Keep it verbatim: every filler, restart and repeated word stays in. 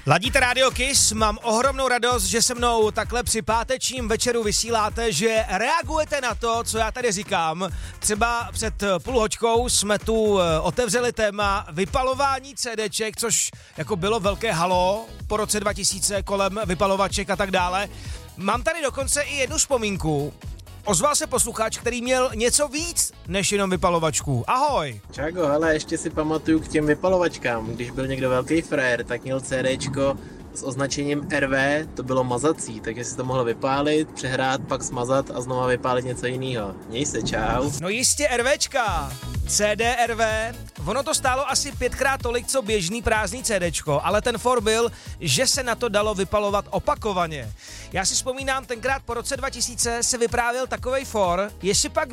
Ladíte Radio Kiss, mám ohromnou radost, že se mnou takhle při pátečním večeru vysíláte, že reagujete na to, co já tady říkám. Třeba před půl hoďkou jsme tu otevřeli téma vypalování CDček, což jako bylo velké halo po roce dva tisíce kolem vypalovaček a tak dále. Mám tady dokonce i jednu vzpomínku. Ozval se posluchač, který měl něco víc než jenom vypalovačku. Ahoj. Čago, hele, ještě si pamatuju k těm vypalovačkám. Když byl někdo velký frér, tak měl CDčko s označením R V, to bylo mazací, takže si to mohl vypálit, přehrát, pak smazat a znova vypálit něco jiného. Měj se, čau. No jistě RVčka, C D R V, ono to stálo asi pětkrát tolik, co běžný prázdný CDčko, ale ten for byl, že se na to dalo vypalovat opakovaně. Já si vzpomínám, tenkrát po roce dva tisíce se vyprávěl takovej for, jestli pak